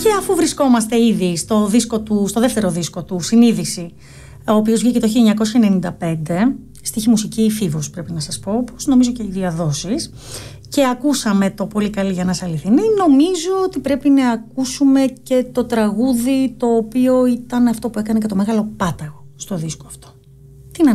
Και αφού βρισκόμαστε ήδη στο δεύτερο δίσκο του, Συνείδηση, ο οποίος βγήκε το 1995, στίχη μουσική Φίβος πρέπει να σας πω, όπως νομίζω και οι διαδόσεις, και ακούσαμε το Πολύ καλή για να είσαι αληθινή, νομίζω ότι πρέπει να ακούσουμε και το τραγούδι το οποίο ήταν αυτό που έκανε και το μεγάλο πάταγο στο δίσκο αυτό.